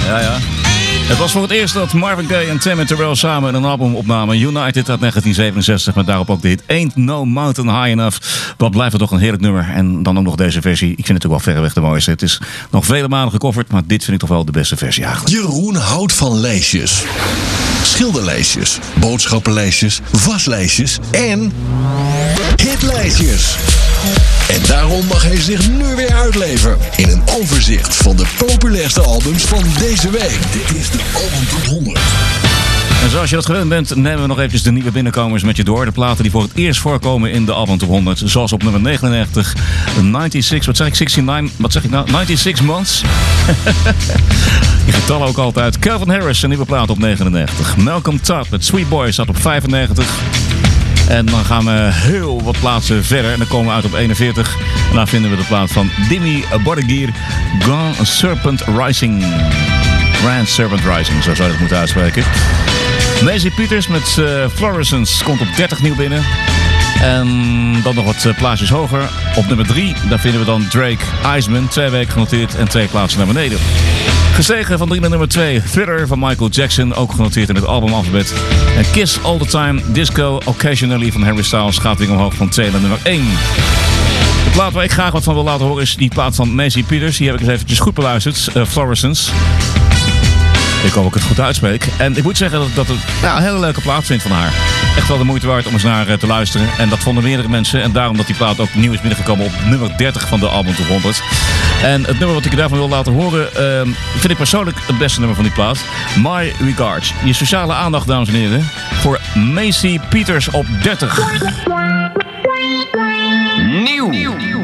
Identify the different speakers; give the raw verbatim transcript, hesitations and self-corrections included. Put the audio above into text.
Speaker 1: Ja, ja. Het was voor het eerst dat Marvin Gaye en Tammy Terrell samen een album opnamen. United uit negentien zevenenzestig, met daarop ook de hit Ain't No Mountain High Enough. Wat blijft er toch een heerlijk nummer. En dan ook nog deze versie. Ik vind het ook wel verreweg de mooiste. Het is nog vele malen gecoverd, maar dit vind ik toch wel de beste versie eigenlijk.
Speaker 2: Jeroen houdt van lijstjes. Schilderlijstjes, boodschappenlijstjes, waslijstjes en hitlijstjes. En daarom mag hij zich nu weer uitleven in een overzicht van de populairste albums van deze week. Dit is de Album Top honderd.
Speaker 1: En zoals je dat gewend bent, nemen we nog eventjes de nieuwe binnenkomers met je door. De platen die voor het eerst voorkomen in de Album Top honderd. Zoals op nummer negenennegentig, negenenzestig, wat zeg ik, negenenzestig, wat zeg ik nou, negenenzestig Months. Die getallen ook altijd. Calvin Harris, een nieuwe plaat op negenennegentig. Malcolm Todd met Sweet Boy staat op vijfennegentig. En dan gaan we heel wat plaatsen verder. En dan komen we uit op eenenveertig. En daar vinden we de plaat van Dimmy Borgir, Grand Serpent Rising. Grand Serpent Rising, zo zou je het moeten uitspreken. Maisie Peters met uh, Fluorescence komt op dertig nieuw binnen. En dan nog wat uh, plaatsjes hoger. Op nummer drie, daar vinden we dan Drake Iceman. Twee weken genoteerd en twee plaatsen naar beneden. Gestegen van drie naar nummer twee. Thriller van Michael Jackson, ook genoteerd in het albumalfabet. En Kiss All The Time, Disco Occasionally van Harry Styles gaat weer omhoog van twee naar nummer één. De plaat waar ik graag wat van wil laten horen is die plaat van Maisie Peters. Die heb ik eens eventjes goed beluisterd, uh, Fluorescence. Ik hoop dat ik het goed uitspreek. En ik moet zeggen dat ik dat een, ja, een hele leuke plaat vind van haar. Echt wel de moeite waard om eens naar uh, te luisteren. En dat vonden meerdere mensen. En daarom dat die plaat ook nieuw is binnengekomen op nummer dertig van de Album Top honderd. En het nummer wat ik daarvan wil laten horen, uh, vind ik persoonlijk het beste nummer van die plaat. My Regards. Je sociale aandacht, dames en heren, voor Maisie Peters op dertig.
Speaker 3: Nieuw.